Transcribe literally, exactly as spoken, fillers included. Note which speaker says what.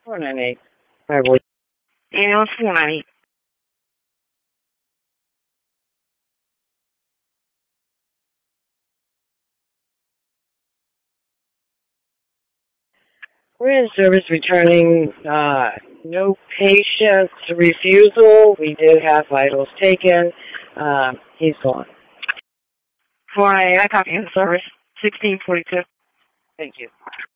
Speaker 1: four nine eight. All right, boy.
Speaker 2: Ambulance four nine eight.
Speaker 1: We're in service returning, uh, no patient refusal. We did have vitals taken. Uh, he's gone.
Speaker 2: four nine eight, I copy in service. sixteen forty-two.
Speaker 1: Thank you.